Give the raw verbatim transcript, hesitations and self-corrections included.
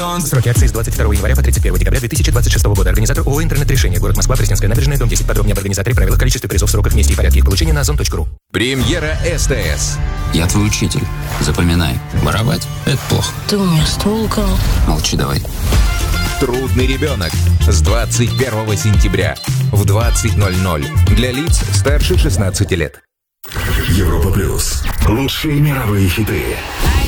Озон. Сроки акции с двадцать второго января по тридцать первого декабря две тысячи двадцать шестого года. Организатор ООО «Интернет-решение». Город Москва, Пресненская набережная, дом десять. Подробнее об организаторе, правилах, количестве призов, сроках, месте и порядке их получения на озон точка ру. Премьера СТС. Я твой учитель. Запоминай. Воровать – это плохо. Ты у меня ствол украл. Молчи давай. Трудный ребенок. С двадцать первого сентября в двадцать ноль ноль. Для лиц старше шестнадцати лет. Европа плюс. Лучшие мировые хиты.